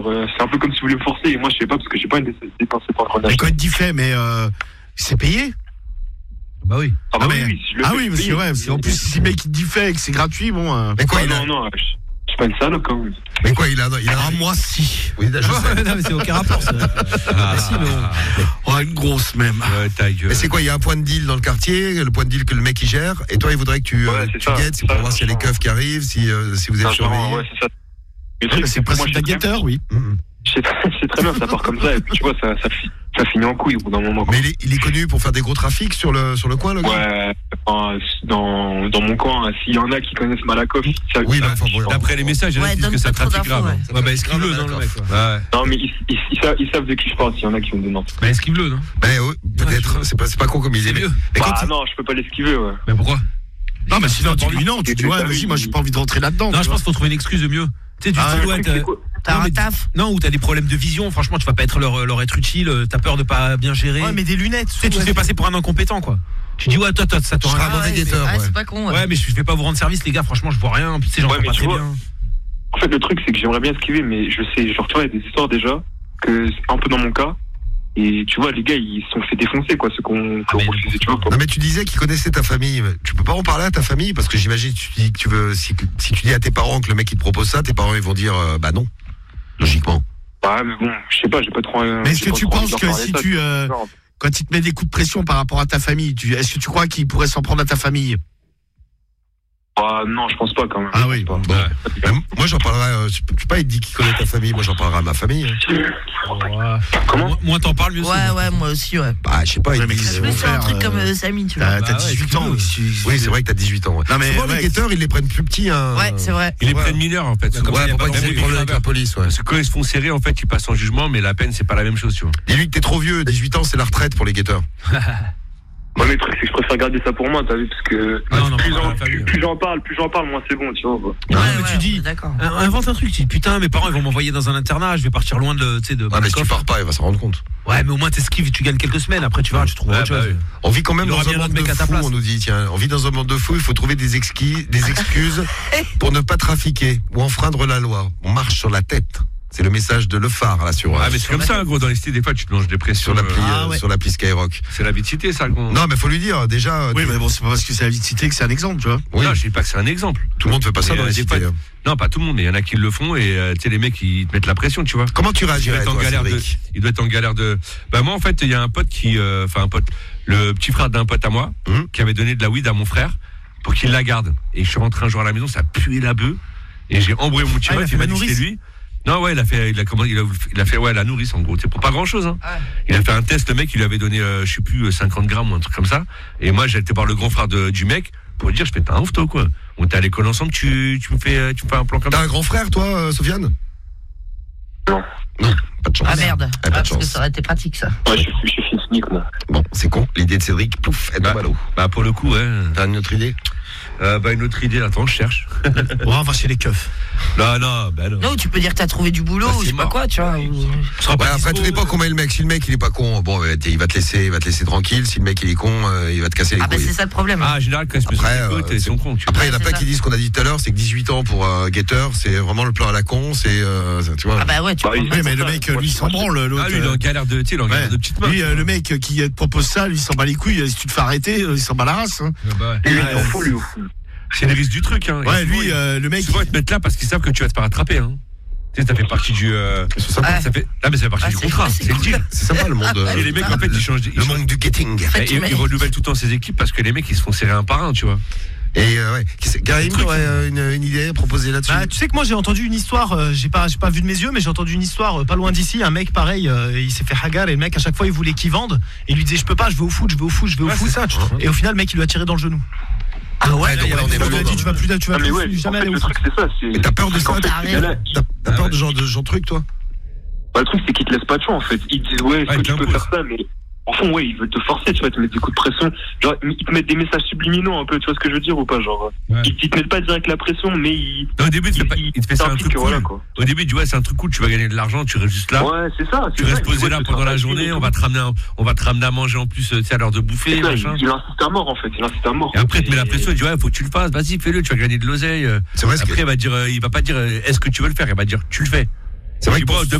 c'est un peu comme si vous voulez me forcer et moi je sais pas parce que j'ai pas une dépensé pour le Mais quand il dit fait, mais c'est payé. Bah oui. Ah bah mais... oui, si je le ah fais, oui, je parce paye. que ouais, si en plus si le mec il te dit fait et que c'est gratuit, bon. Mais quoi, non, je suis pas une salope quand même. Mais quoi, il a moi si. Oui, je sais. Non, mais c'est aucun rapport, ça. Ah, si, oh, une grosse même. Ta gueule. Mais c'est quoi, il y a un point de deal dans le quartier, le point de deal que le mec il gère, et toi il voudrait que tu guettes, c'est pour voir s'il y a les keufs qui arrivent, si vous êtes surveillés. Ouais, c'est ça. C'est le principe d'un guetteur, oui. C'est très bien, ça part comme ça, et puis tu vois, ça finit en couille au bout d'un moment. Mais il est connu pour faire des gros trafics sur le coin, le gars. Ouais, enfin, dans mon coin, s'il y en a qui connaissent Malakoff, ça. Oui, bah, enfin, bon, D'après les messages, il y en a qui disent que ça trafique grave. Ouais, bah esquive-le, non, le mec. Non, mais ils savent de qui je parle, s'il y en a qui viennent de Nantes. Bah esquive-le, non? Peut-être, c'est pas con comme idée. C'est mieux. Bah non, je peux pas l'esquiver, ouais. Mais pourquoi? Non, mais sinon, dis-lui non, tu dis ouais, vas-y, moi j'ai pas envie de rentrer là-dedans. Non, je pense qu'il faut trouver une excuse de mieux. Tu sais, tu dis, ouais, t'as un taf. Non, ou t'as des problèmes de vision, franchement, tu vas pas leur être utile, t'as peur de pas bien gérer. Ouais, mais des lunettes. Tu sais, tu te fais passer pour un incompétent, quoi. Tu dis, ouais, toi, ça t'aura un mauvais guetteur. Ouais, c'est pas con. Ouais, mais je vais pas vous rendre service, les gars, franchement, je vois rien. En plus, ces gens sont pas très bien. En fait, le truc, c'est que j'aimerais bien esquiver, mais je sais, genre, tu vois, il y a des histoires déjà, que c'est un peu dans mon cas. Et tu vois, les gars, ils se sont fait défoncer, quoi, ceux qu'on refusé, tu vois. Non, mais tu disais qu'ils connaissaient ta famille. Tu peux pas en parler à ta famille parce que j'imagine tu dis que tu veux, si tu dis à tes parents que le mec il te propose ça, tes parents ils vont dire bah non, logiquement. Ouais, mais bon, je sais pas, j'ai pas trop. Mais est-ce que tu penses que si tu quand il te met des coups de pression par rapport à ta famille, est-ce que tu crois qu'il pourrait s'en prendre à ta famille? Ah non, je pense pas quand même. Ah oui, bon. Moi j'en parlerai, je peux pas, il te dit qu'il connaît ta famille, moi j'en parlerai à ma famille. Comment? Moins t'en parles, mieux c'est. Ouais, moi aussi, ouais. Bah, je sais pas, Ouais, il mais dit. qu'est-ce Je vais faire un truc comme Samy, tu vois. T'as 18 ans. Oui, c'est vrai que t'as 18 ans. Ouais. Non, mais souvent les guetteurs, ils les prennent plus petits. Ouais, c'est vrai. Ils les prennent mineurs, en fait. Ouais, pour pas qu'ils aient des problèmes avec la police, ouais. Parce que quand ils se font serrer, en fait, ils passent en jugement, mais la peine, c'est pas la même chose, tu vois. Dis-lui que t'es trop vieux, 18 ans, c'est la retraite pour les guetteurs. Moi, le truc, c'est que je préfère garder ça pour moi, t'as vu, parce que plus j'en parle, moins c'est bon, tu vois. Ouais, mais tu dis, invente un truc, tu dis, putain, mes parents, ils vont m'envoyer dans un internat, je vais partir loin de Ah, mais si tu pars pas, il va s'en rendre compte. Ouais, mais au moins t'esquives, tu gagnes quelques semaines, après tu vas, tu trouves autre chose. On vit quand même dans un monde de fou, on nous dit, tiens, on vit dans un monde de fou, il faut trouver des excuses pour ne pas trafiquer ou enfreindre la loi. On marche sur la tête. C'est le message de Le Phare, là, sur. Ah, mais c'est comme ça, gros, dans les cités, des fois, tu te manges des pressions. Sur l'appli Skyrock. C'est la vie de cité, ça, gros. Non, mais faut lui dire, déjà. Oui, mais bon, c'est pas parce que c'est la vie de cité que c'est un exemple, tu vois. Oui. Non, je dis pas que c'est un exemple. Tout le monde fait pas ça dans les cités. Non, pas tout le monde, mais il y en a qui le font et tu sais, les mecs, ils te mettent la pression, tu vois. Comment tu réagirais, toi, Cédric ? Il doit être en galère de. Bah, moi, en fait, il y a un pote qui. Enfin, un pote. Le petit frère d'un pote à moi, qui avait donné de la weed à mon frère pour qu'il la garde. Et je suis rentré un jour à la maison, ça puait la bœuf. Et j'ai embrouillé mon petit pote, il m'a dit que c'était lui. Non, ouais, il a fait ouais, la nourrice, en gros. C'est pour pas grand chose, hein. Ouais. Il a fait un test, le mec, il lui avait donné, je sais plus, 50 grammes ou un truc comme ça. Et moi, j'ai été voir le grand frère du mec pour lui dire, je fais, t'es un ouf, toi, quoi. On était à l'école ensemble, tu me fais un plan comme ça. T'as un grand frère, toi, Sofiane? Non. Non, pas de chance. Ah merde. Pas de Parce chance. que ça aurait été pratique, ça. Ouais, je suis cynique, moi. Bon, c'est con. L'idée de Cédric, pouf, elle tombe à l'eau. Bah, pour le coup, ouais. T'as une autre idée? Une autre idée, attends, je cherche. On va chez les keufs. Non. Non, tu peux dire que t'as trouvé du boulot, ou je sais pas quoi, tu vois. Après, tout dépend comment est le mec. Si le mec, il est pas con, bon, il va te laisser tranquille. Si le mec, il est con, il va te casser les couilles. Ah, bah, c'est ça le problème. Ah, en général, quand ils sont cons. Après, il y en a plein qui disent ce qu'on a dit tout à l'heure, c'est que 18 ans pour guetteur, c'est vraiment le plan à la con, c'est, tu vois. Ah, bah ouais, tu vois. Oui, mais le mec, lui, il s'en branle, l'autre. Ah, lui, il est en galère de petites mains. Lui, le mec qui te propose ça, lui, il s'en bat les couilles. Si tu te fais arrêter, il s'en bat la race. Lui, il en fout, lui. C'est le risque du truc, hein. Ouais, lui, le mec. Souvent, ils te mettent là parce qu'ils savent que tu vas te faire attraper, hein. Tu sais, ça fait partie du. C'est sympa. Mais ça fait partie du contrat. C'est le deal. C'est sympa le monde. Et les mecs, en fait, ils changent. Le monde du getting. Ils renouvellent tout le temps ses équipes parce que les mecs, ils se font serrer un par un, tu vois. Et ouais, Karim, tu aurais une idée à proposer là-dessus? Bah, tu sais que moi j'ai entendu une histoire, j'ai pas vu de mes yeux, mais j'ai entendu une histoire pas loin d'ici. Un mec pareil, il s'est fait hagar et le mec à chaque fois il voulait qu'il vende et il lui disait je peux pas, je vais au foot. Ça, et au final le mec il lui a tiré dans le genou. Ah ouais, donc là, on est il a dit tu vas plus jamais aller au foot. Mais t'as peur de ça? T'as peur de genre de truc, toi? Le truc, c'est qu'ils te laissent pas de choix, en fait. Ils disent, ouais, est-ce que tu peux faire ça, mais au fond, ouais, ils veulent te forcer, tu vois, ils te mettent des coups de pression. Genre, ils te mettent des messages subliminaux un peu, tu vois ce que je veux dire ou pas, genre. Ils te mettent pas direct la pression, mais au début, il te fait ça un truc cool. Voilà, quoi. Au début, tu vois, c'est un truc cool, tu vas gagner de l'argent, tu restes juste là. Ouais, c'est ça. Tu restes posé là pendant la journée, on va te ramener à manger en plus, tu sais, à l'heure de bouffer, machin. Il insiste à mort, en fait, Et après, il te met la pression, il dit, ouais, faut que tu le fasses, vas-y, fais-le, tu vas gagner de l'oseille. C'est vrai, après, il va pas dire, est-ce que tu veux le faire? Il va dire, tu le fais. C'est vrai que